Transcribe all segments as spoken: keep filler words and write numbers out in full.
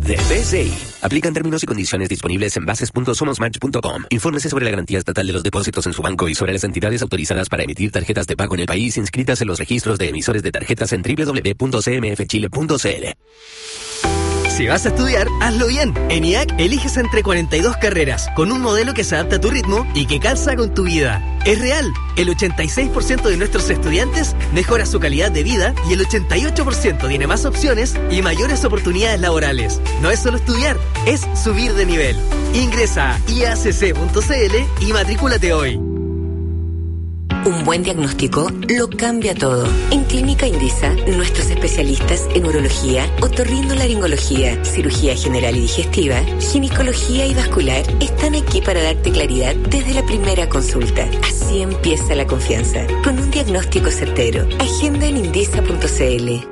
de B C I. Aplican términos y condiciones disponibles en bases punto somos match punto com. Infórmese sobre la garantía estatal de los depósitos en su banco y sobre las entidades autorizadas para emitir tarjetas de pago en el país inscritas en los registros de emisores de tarjetas en doble u doble u doble u punto c m f chile punto c l. Si vas a estudiar, hazlo bien. En I A C eliges entre cuarenta y dos carreras, con un modelo que se adapta a tu ritmo y que calza con tu vida. Es real. El ochenta y seis por ciento de nuestros estudiantes mejora su calidad de vida y el ochenta y ocho por ciento tiene más opciones y mayores oportunidades laborales. No es solo estudiar, es subir de nivel. Ingresa a i a c c punto c l y matrículate hoy. Un buen diagnóstico lo cambia todo. En Clínica Indisa, nuestros especialistas en urología, otorrinolaringología, cirugía general y digestiva, ginecología y vascular están aquí para darte claridad desde la primera consulta. Así empieza la confianza, con un diagnóstico certero. Agenda en indisa punto c l.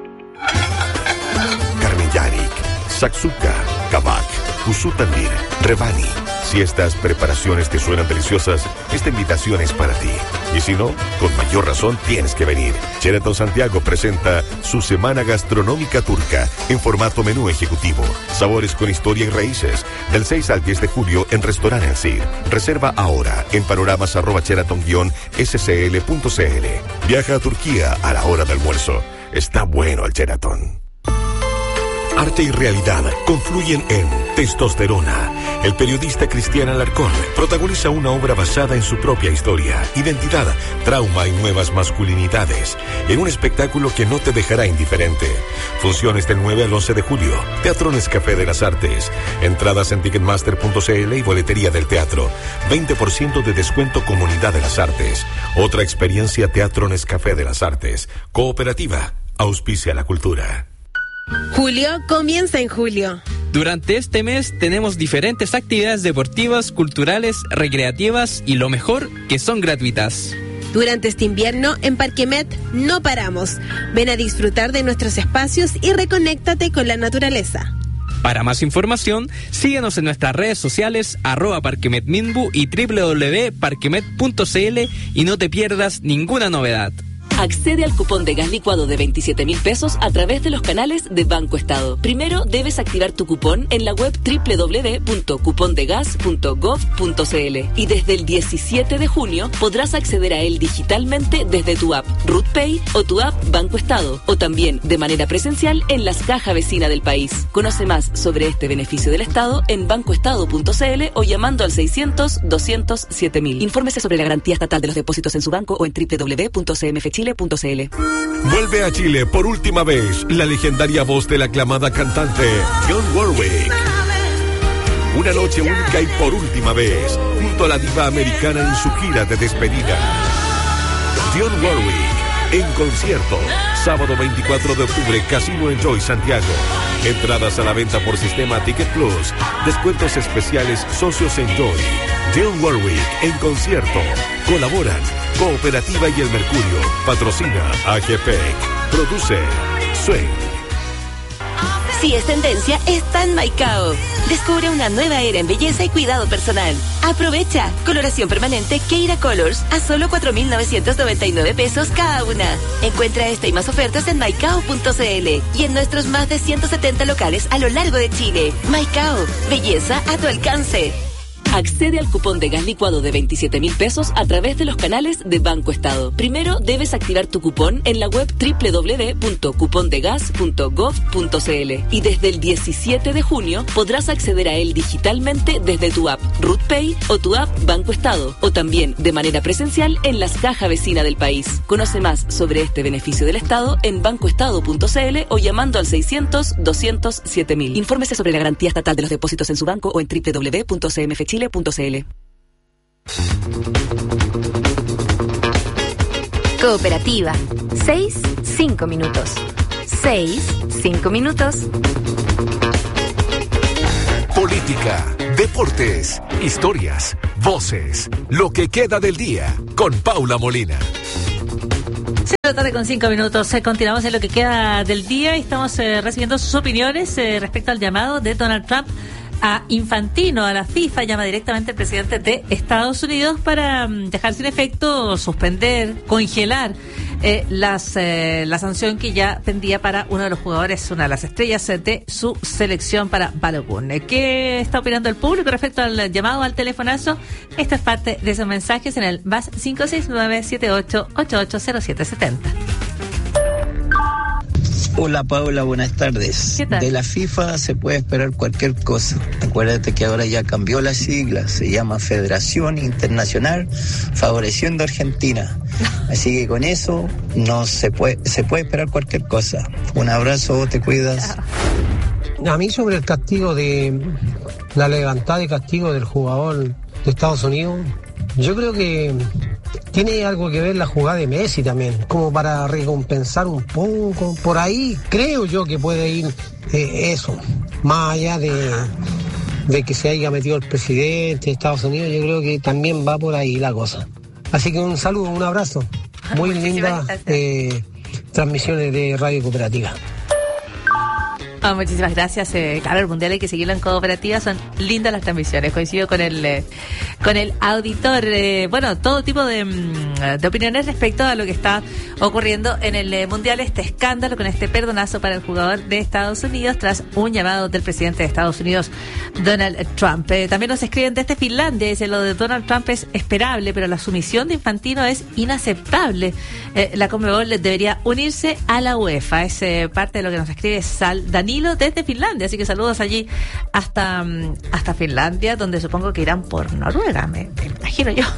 Carne Yarik, Saksuka, Kabak, Kusutandir, Revani. Si estas preparaciones te suenan deliciosas, esta invitación es para ti. Y si no, con mayor razón tienes que venir. Sheraton Santiago presenta su Semana Gastronómica Turca en formato menú ejecutivo. Sabores con historia y raíces. Del seis al diez de julio en Restaurant El Cid. Reserva ahora en panoramas arroba sheraton guion s c l punto c l. Viaja a Turquía a la hora de almuerzo. Está bueno el Sheraton. Arte y realidad confluyen en Testosterona. El periodista Cristian Alarcón protagoniza una obra basada en su propia historia, identidad, trauma y nuevas masculinidades, en un espectáculo que no te dejará indiferente. Funciones del nueve al once de julio. Teatro Nescafé de las Artes. Entradas en ticketmaster punto c l y boletería del teatro. veinte por ciento de descuento Comunidad de las Artes. Otra experiencia Teatro Nescafé de las Artes. Cooperativa. Auspicia la cultura. Julio comienza en julio. Durante este mes tenemos diferentes actividades deportivas, culturales, recreativas y lo mejor, que son gratuitas. Durante este invierno, en Parquemet no paramos. Ven a disfrutar de nuestros espacios y reconéctate con la naturaleza. Para más información, síguenos en nuestras redes sociales, arroba parquemetminbu y doble u doble u doble u punto parquemet punto c l y no te pierdas ninguna novedad. Accede al cupón de gas licuado de veintisiete mil pesos a través de los canales de Banco Estado. Primero debes activar tu cupón en la web doble u doble u doble u punto cupondegas punto gov punto c l y desde el diecisiete de junio podrás acceder a él digitalmente desde tu app RootPay o tu app Banco Estado o también de manera presencial en las cajas vecinas del país. Conoce más sobre este beneficio del Estado en bancoestado punto c l o llamando al seiscientos, doscientos, siete mil. Infórmese sobre la garantía estatal de los depósitos en su banco o en doble u doble u doble u punto c m f chile punto c l. Vuelve a Chile por última vez la legendaria voz de la aclamada cantante Dionne Warwick. Una noche única y por última vez junto a la diva americana en su gira de despedida. Dionne Warwick en concierto, sábado veinticuatro de octubre, Casino Enjoy Santiago. Entradas a la venta por sistema Ticket Plus. Descuentos especiales Socios Enjoy. Dionne Warwick en concierto. Colaboran Cooperativa y El Mercurio. Patrocina A G P E C. Produce Swing. Si es tendencia, está en Maicao. Descubre una nueva era en belleza y cuidado personal. Aprovecha. Coloración permanente Keira Colors a solo cuatro mil novecientos noventa y nueve pesos cada una. Encuentra esta y más ofertas en maicao punto c l y en nuestros más de ciento setenta locales a lo largo de Chile. Maicao. Belleza a tu alcance. Accede al cupón de gas licuado de veintisiete mil pesos a través de los canales de Banco Estado. Primero debes activar tu cupón en la web doble u doble u doble u punto cupondegas punto gov punto c l y desde el diecisiete de junio podrás acceder a él digitalmente desde tu app RootPay o tu app Banco Estado o también de manera presencial en las cajas vecinas del país. Conoce más sobre este beneficio del Estado en bancoestado punto c l o llamando al seiscientos, doscientos, siete mil. Infórmese sobre la garantía estatal de los depósitos en su banco o en doble u doble u doble u punto c m f chile punto c l. Cooperativa. Seis, cinco minutos. Seis, cinco minutos. Política, deportes, historias, voces, lo que queda del día, con Paula Molina. seis de la tarde con cinco minutos. Eh, continuamos en lo que queda del día y estamos eh, recibiendo sus opiniones eh, respecto al llamado de Donald Trump a Infantino, a la FIFA. Llama directamente al presidente de Estados Unidos para um, dejar sin efecto, suspender, congelar eh, las eh, la sanción que ya pendía para uno de los jugadores, una de las estrellas eh, de su selección para Balogun. ¿Qué está opinando el público respecto al llamado al telefonazo? Esta es parte de esos mensajes en el más cinco seis nueve siete ocho ocho ocho cero siete siete cero. Hola Paula, buenas tardes. ¿Qué tal? De la FIFA se puede esperar cualquier cosa. Acuérdate que ahora ya cambió la sigla, se llama Federación Internacional Favoreciendo a Argentina. Así que con eso no se puede, se puede esperar cualquier cosa. Un abrazo, te cuidas. A mí sobre el castigo de la levantada de castigo del jugador de Estados Unidos, yo creo que tiene algo que ver la jugada de Messi también, como para recompensar un poco. Por ahí creo yo que puede ir eh, eso, más allá de, de que se haya metido el presidente de Estados Unidos, yo creo que también va por ahí la cosa. Así que un saludo, un abrazo. Muy lindas eh, transmisiones de Radio Cooperativa. Oh, muchísimas gracias. Eh, claro, el Mundial hay que seguirlo en Cooperativa. Son lindas las transmisiones. Coincido con el eh, con el auditor. Eh, bueno, todo tipo de, de opiniones respecto a lo que está ocurriendo en el eh, Mundial. Este escándalo con este perdonazo para el jugador de Estados Unidos tras un llamado del presidente de Estados Unidos, Donald Trump. Eh, también nos escriben desde Finlandia. Dice, lo de Donald Trump es esperable, pero la sumisión de Infantino es inaceptable. Eh, la Conmebol debería unirse a la UEFA. Es eh, parte de lo que nos escribe Sal Daniel desde Finlandia, así que saludos allí hasta, hasta Finlandia, donde supongo que irán por Noruega, me, me imagino yo.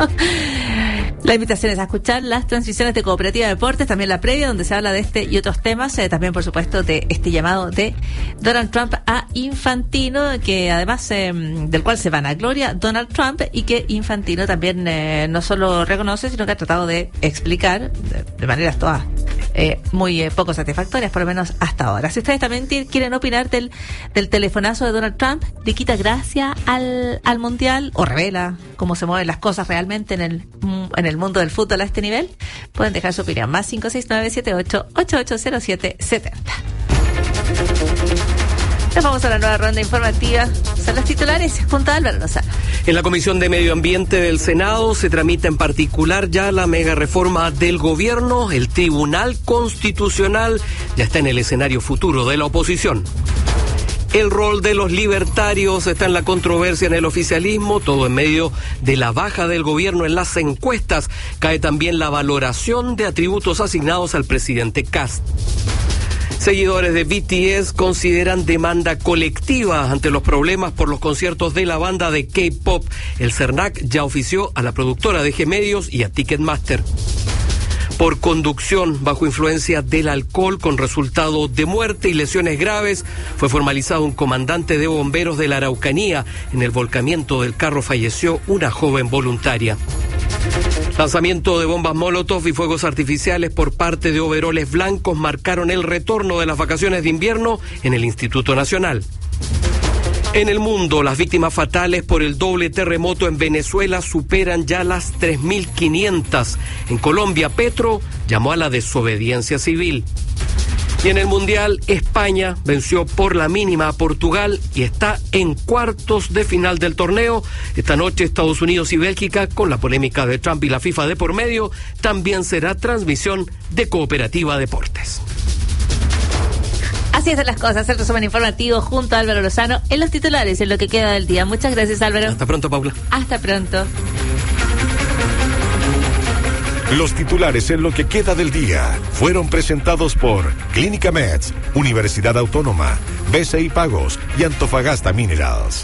La invitación es a escuchar las transmisiones de Cooperativa de Deportes, también la previa, donde se habla de este y otros temas, eh, también por supuesto de este llamado de Donald Trump a Infantino, que además eh, del cual se vanagloria Donald Trump, y que Infantino también eh, no solo reconoce, sino que ha tratado de explicar de, de maneras todas eh, muy eh, poco satisfactorias, por lo menos hasta ahora. Si ustedes también t- quieren opinar del, del telefonazo de Donald Trump, le quita gracia al, al Mundial o revela cómo se mueven las cosas realmente en el en el mundo del fútbol a este nivel, pueden dejar su opinión. Más cinco seis nueve siete ocho ocho ocho cero siete siete cero. Nos vamos a la nueva ronda informativa. Son los titulares junto a Álvaro Lozano. En la Comisión de Medio Ambiente del Senado se tramita en particular ya la mega reforma del gobierno. El Tribunal Constitucional ya está en el escenario futuro de la oposición. El rol de los libertarios está en la controversia en el oficialismo, todo en medio de la baja del gobierno en las encuestas. Cae también la valoración de atributos asignados al presidente Kast. Seguidores de B T S consideran demanda colectiva ante los problemas por los conciertos de la banda de K-pop. El CERNAC ya ofició a la productora de G Medios y a Ticketmaster. Por conducción bajo influencia del alcohol con resultado de muerte y lesiones graves, fue formalizado un comandante de bomberos de la Araucanía. En el volcamiento del carro falleció una joven voluntaria. Lanzamiento de bombas Molotov y fuegos artificiales por parte de overoles blancos marcaron el retorno de las vacaciones de invierno en el Instituto Nacional. En el mundo, las víctimas fatales por el doble terremoto en Venezuela superan ya las tres mil quinientas. En Colombia, Petro llamó a la desobediencia civil. Y en el Mundial, España venció por la mínima a Portugal y está en cuartos de final del torneo. Esta noche, Estados Unidos y Bélgica, con la polémica de Trump y la FIFA de por medio, también será transmisión de Cooperativa Deportes. Así están las cosas, el resumen informativo junto a Álvaro Lozano en los titulares, en lo que queda del día. Muchas gracias, Álvaro. Hasta pronto, Paula. Hasta pronto. Los titulares en lo que queda del día fueron presentados por Clínica Meds, Universidad Autónoma, B C I Pagos y Antofagasta Minerals.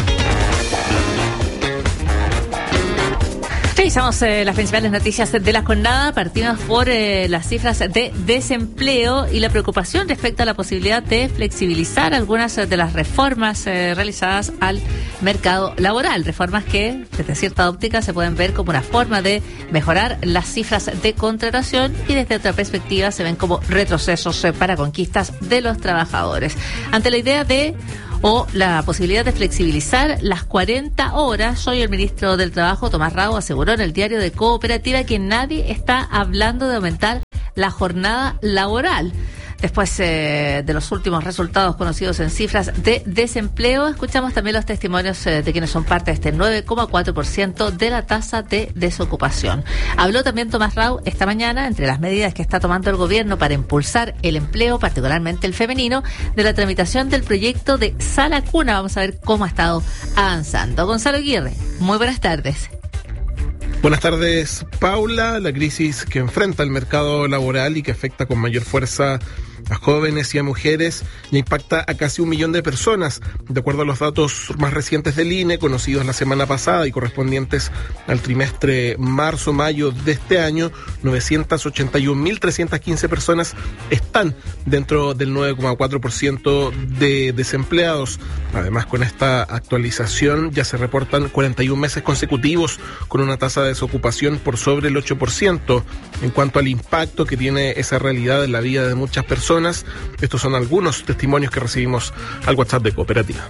Revisamos eh, las principales noticias de la jornada. Partimos por eh, las cifras de desempleo y la preocupación respecto a la posibilidad de flexibilizar algunas de las reformas eh, realizadas al mercado laboral. Reformas que, desde cierta óptica, se pueden ver como una forma de mejorar las cifras de contratación y desde otra perspectiva se ven como retrocesos eh, para conquistas de los trabajadores. Ante la idea de o la posibilidad de flexibilizar las cuarenta horas. Hoy el ministro del Trabajo, Tomás Rao, aseguró en el diario de Cooperativa que nadie está hablando de aumentar la jornada laboral. después eh, de los últimos resultados conocidos en cifras de desempleo, escuchamos también los testimonios eh, de quienes son parte de este nueve coma cuatro por ciento de la tasa de desocupación. Habló también Tomás Rau esta mañana, entre las medidas que está tomando el gobierno para impulsar el empleo, particularmente el femenino, de la tramitación del proyecto de Sala Cuna. Vamos a ver cómo ha estado avanzando. Gonzalo Aguirre, muy buenas tardes. Buenas tardes, Paula. La crisis que enfrenta el mercado laboral y que afecta con mayor fuerza a jóvenes y a mujeres ya impacta a casi un millón de personas, de acuerdo a los datos más recientes del I N E, conocidos la semana pasada y correspondientes al trimestre marzo-mayo de este año. novecientas ochenta y un mil trescientas quince personas están dentro del nueve coma cuatro por ciento de desempleados. Además, con esta actualización ya se reportan cuarenta y un meses consecutivos con una tasa de desocupación por sobre el ocho por ciento. En cuanto al impacto que tiene esa realidad en la vida de muchas personas, estos son algunos testimonios que recibimos al WhatsApp de Cooperativa.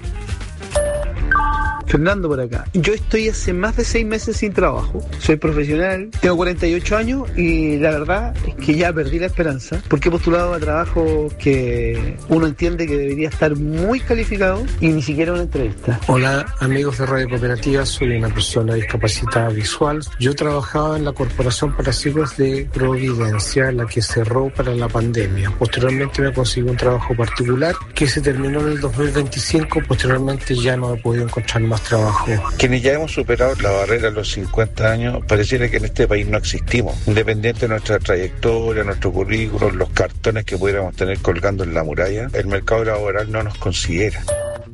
Fernando por acá. Yo estoy hace más de seis meses sin trabajo. Soy profesional, tengo cuarenta y ocho años y la verdad es que ya perdí la esperanza porque he postulado a trabajos que uno entiende que debería estar muy calificado y ni siquiera una entrevista. Hola amigos de Radio Cooperativa, soy una persona discapacitada visual. Yo trabajaba en la Corporación para Ciegos de Providencia, la que cerró para la pandemia. Posteriormente me conseguí un trabajo particular que se terminó en el dos mil veinticinco. Posteriormente ya no he podido encontrar más trabajo. Quienes ya hemos superado la barrera de los cincuenta años, pareciera que en este país no existimos. Independiente de nuestra trayectoria, nuestro currículum, los cartones que pudiéramos tener colgando en la muralla, el mercado laboral no nos considera.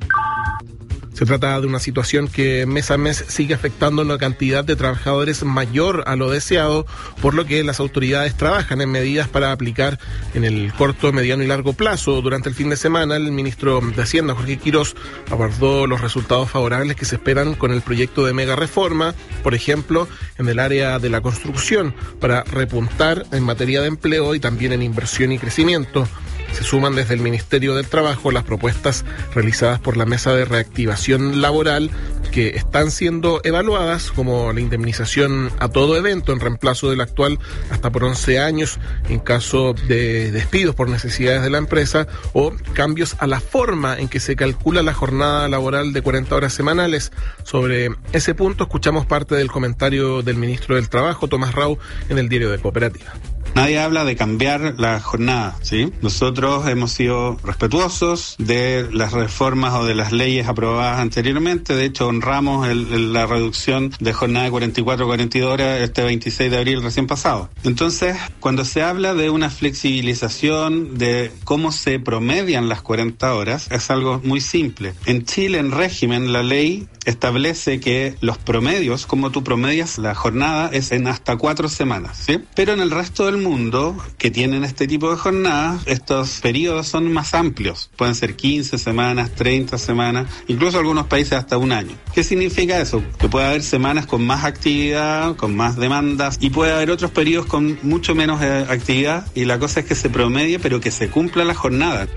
Se trata de una situación que mes a mes sigue afectando a una cantidad de trabajadores mayor a lo deseado, por lo que las autoridades trabajan en medidas para aplicar en el corto, mediano y largo plazo. Durante el fin de semana, el ministro de Hacienda, Jorge Quirós, abordó los resultados favorables que se esperan con el proyecto de mega reforma, por ejemplo, en el área de la construcción, para repuntar en materia de empleo y también en inversión y crecimiento. Se suman desde el Ministerio del Trabajo las propuestas realizadas por la Mesa de Reactivación Laboral que están siendo evaluadas, como la indemnización a todo evento en reemplazo del actual hasta por once años en caso de despidos por necesidades de la empresa, o cambios a la forma en que se calcula la jornada laboral de cuarenta horas semanales. Sobre ese punto escuchamos parte del comentario del ministro del Trabajo, Tomás Rau, en el diario de Cooperativa. Nadie habla de cambiar la jornada, ¿sí? Nosotros hemos sido respetuosos de las reformas o de las leyes aprobadas anteriormente. De hecho, honramos el, el, la reducción de jornada de cuarenta y cuatro a cuarenta y dos horas este veintiséis de abril recién pasado. Entonces, cuando se habla de una flexibilización de cómo se promedian las cuarenta horas, es algo muy simple. En Chile, en régimen, la ley establece que los promedios, como tú promedias la jornada, es en hasta cuatro semanas, ¿sí? Pero en el resto del mundo que tienen este tipo de jornadas, estos periodos son más amplios. Pueden ser quince semanas, treinta semanas, incluso algunos países hasta un año. ¿Qué significa eso? Que puede haber semanas con más actividad, con más demandas, y puede haber otros periodos con mucho menos eh, actividad, y la cosa es que se promedie, pero que se cumpla la jornada.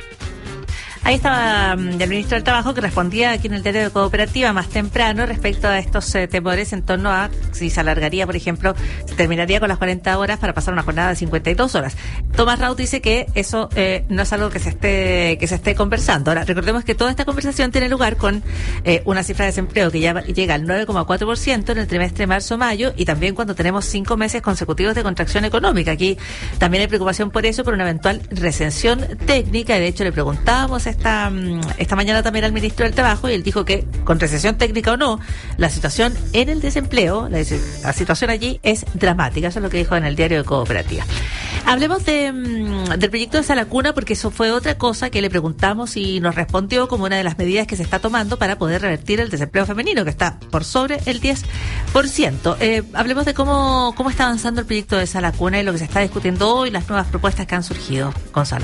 Ahí estaba um, el ministro del Trabajo, que respondía aquí en el diario de Cooperativa más temprano respecto a estos eh, temores en torno a si se alargaría, por ejemplo, se terminaría con las cuarenta horas para pasar una jornada de cincuenta y dos horas. Tomás Raut dice que eso eh, no es algo que se esté que se esté conversando. Ahora, recordemos que toda esta conversación tiene lugar con eh, una cifra de desempleo que ya llega al nueve coma cuatro por ciento en el trimestre marzo-mayo, y también cuando tenemos cinco meses consecutivos de contracción económica. Aquí también hay preocupación por eso, por una eventual recesión técnica, y de hecho le preguntábamos esta, esta mañana también al ministro del Trabajo, y él dijo que con recesión técnica o no, la situación en el desempleo, la, la situación allí es dramática. Eso es lo que dijo en el diario de Cooperativa. Hablemos de, del proyecto de Sala Cuna, porque eso fue otra cosa que le preguntamos y nos respondió como una de las medidas que se está tomando para poder revertir el desempleo femenino, que está por sobre el diez por ciento. Eh, hablemos de cómo, cómo está avanzando el proyecto de Sala Cuna y lo que se está discutiendo hoy, las nuevas propuestas que han surgido. Gonzalo.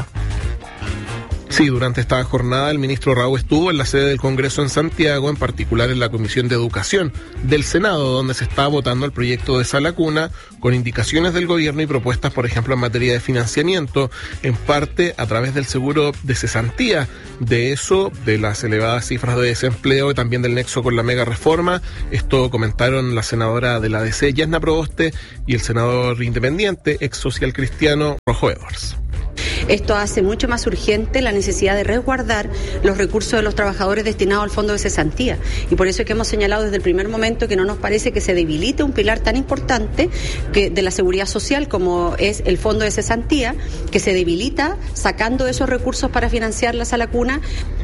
Sí, durante esta jornada el ministro Rau estuvo en la sede del Congreso en Santiago, en particular en la Comisión de Educación del Senado, donde se está votando el proyecto de Sala Cuna, con indicaciones del gobierno y propuestas, por ejemplo, en materia de financiamiento, en parte a través del seguro de cesantía. De eso, de las elevadas cifras de desempleo y también del nexo con la mega reforma. Esto comentaron la senadora de la D C, Yasna Proboste, y el senador independiente, ex social cristiano, Rojo Edwards. Esto hace mucho más urgente la necesidad de resguardar los recursos de los trabajadores destinados al fondo de cesantía. Y por eso es que hemos señalado desde el primer momento que no nos parece que se debilite un pilar tan importante que de la seguridad social como es el fondo de cesantía, que se debilita sacando esos recursos para financiar la sala cuna.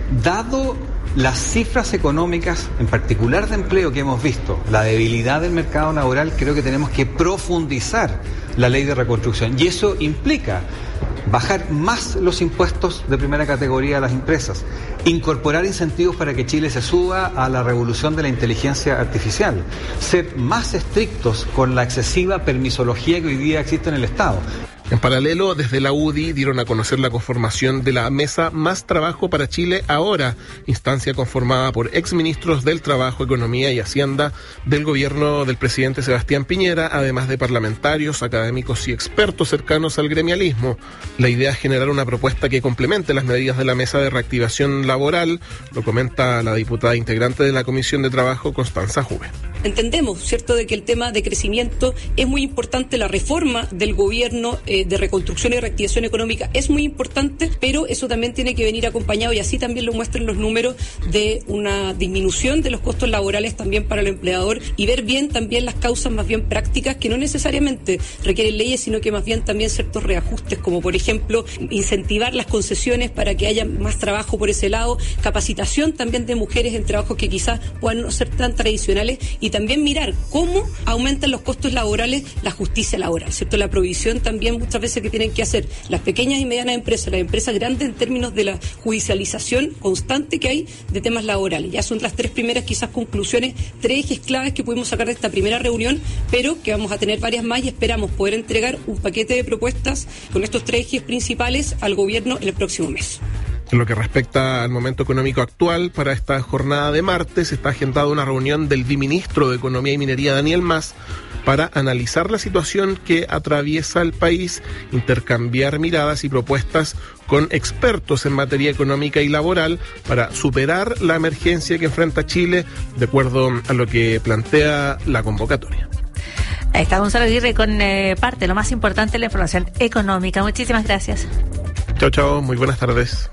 Dado las cifras económicas, en particular de empleo que hemos visto, la debilidad del mercado laboral, creo que tenemos que profundizar la ley de reconstrucción. Y eso implica bajar más los impuestos de primera categoría a las empresas, incorporar incentivos para que Chile se suba a la revolución de la inteligencia artificial, ser más estrictos con la excesiva permisología que hoy día existe en el Estado. En paralelo, desde la U D I dieron a conocer la conformación de la Mesa Más Trabajo para Chile Ahora, instancia conformada por exministros del Trabajo, Economía y Hacienda del gobierno del presidente Sebastián Piñera, además de parlamentarios, académicos y expertos cercanos al gremialismo. La idea es generar una propuesta que complemente las medidas de la Mesa de Reactivación Laboral, lo comenta la diputada integrante de la Comisión de Trabajo, Constanza Juve. Entendemos, ¿cierto?, de que el tema de crecimiento es muy importante, la reforma del gobierno eh, de reconstrucción y reactivación económica es muy importante, pero eso también tiene que venir acompañado, y así también lo muestran los números, de una disminución de los costos laborales también para el empleador, y ver bien también las causas más bien prácticas que no necesariamente requieren leyes, sino que más bien también ciertos reajustes, como por ejemplo incentivar las concesiones para que haya más trabajo por ese lado, capacitación también de mujeres en trabajos que quizás puedan no ser tan tradicionales, y también mirar cómo aumentan los costos laborales la justicia laboral, ¿cierto? La provisión también muchas veces que tienen que hacer las pequeñas y medianas empresas, las empresas grandes, en términos de la judicialización constante que hay de temas laborales. Ya son las tres primeras quizás conclusiones, tres ejes claves que pudimos sacar de esta primera reunión, pero que vamos a tener varias más y esperamos poder entregar un paquete de propuestas con estos tres ejes principales al gobierno en el próximo mes. En lo que respecta al momento económico actual, para esta jornada de martes está agendada una reunión del viceministro de Economía y Minería, Daniel Mas, para analizar la situación que atraviesa el país, intercambiar miradas y propuestas con expertos en materia económica y laboral para superar la emergencia que enfrenta Chile, de acuerdo a lo que plantea la convocatoria. Ahí está Gonzalo Aguirre con eh, parte de lo más importante de la información económica. Muchísimas gracias. Chao, chao. Muy buenas tardes.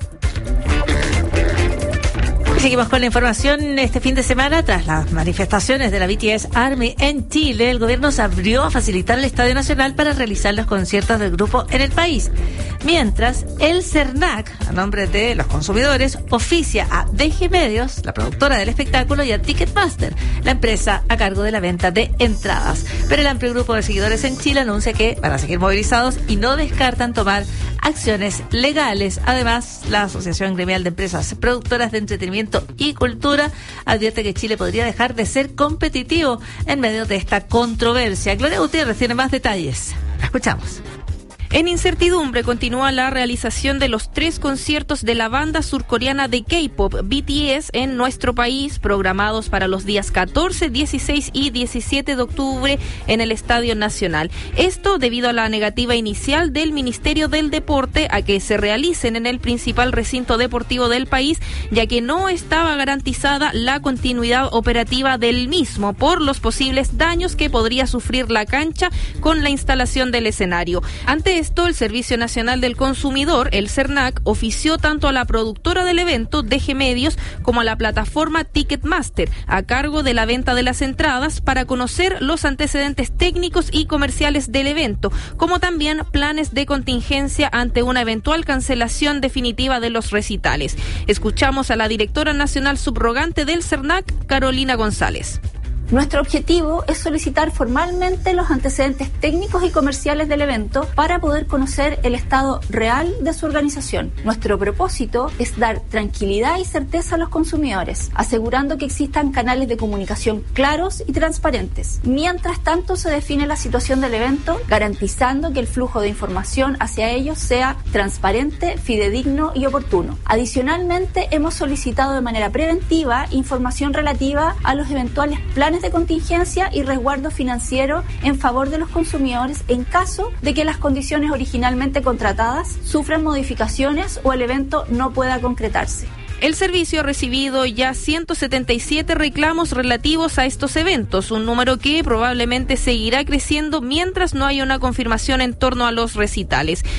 Seguimos con la información. Este fin de semana, tras las manifestaciones de la B T S Army en Chile, el gobierno se abrió a facilitar el Estadio Nacional para realizar los conciertos del grupo en el país. Mientras, el CERNAC, a nombre de los consumidores, oficia a D G Medios, la productora del espectáculo, y a Ticketmaster, la empresa a cargo de la venta de entradas. Pero el amplio grupo de seguidores en Chile anuncia que van a seguir movilizados y no descartan tomar acciones legales. Además, la Asociación Gremial de Empresas Productoras de Entretenimiento y Cultura advierte que Chile podría dejar de ser competitivo en medio de esta controversia. Gloria Gutiérrez tiene más detalles. La escuchamos. En incertidumbre continúa la realización de los tres conciertos de la banda surcoreana de K-pop B T S en nuestro país, programados para los días catorce, dieciséis y diecisiete de octubre en el Estadio Nacional. Esto debido a la negativa inicial del Ministerio del Deporte a que se realicen en el principal recinto deportivo del país, ya que no estaba garantizada la continuidad operativa del mismo por los posibles daños que podría sufrir la cancha con la instalación del escenario. Ante esto, el Servicio Nacional del Consumidor, el CERNAC, ofició tanto a la productora del evento, D G Medios, como a la plataforma Ticketmaster, a cargo de la venta de las entradas, para conocer los antecedentes técnicos y comerciales del evento, como también planes de contingencia ante una eventual cancelación definitiva de los recitales. Escuchamos a la directora nacional subrogante del CERNAC, Carolina González. Nuestro objetivo es solicitar formalmente los antecedentes técnicos y comerciales del evento para poder conocer el estado real de su organización. Nuestro propósito es dar tranquilidad y certeza a los consumidores, asegurando que existan canales de comunicación claros y transparentes. Mientras tanto, se define la situación del evento, garantizando que el flujo de información hacia ellos sea transparente, fidedigno y oportuno. Adicionalmente, hemos solicitado de manera preventiva información relativa a los eventuales planes de contingencia y resguardo financiero en favor de los consumidores en caso de que las condiciones originalmente contratadas sufran modificaciones o el evento no pueda concretarse. El servicio ha recibido ya ciento setenta y siete reclamos relativos a estos eventos, un número que probablemente seguirá creciendo mientras no haya una confirmación en torno a los recitales.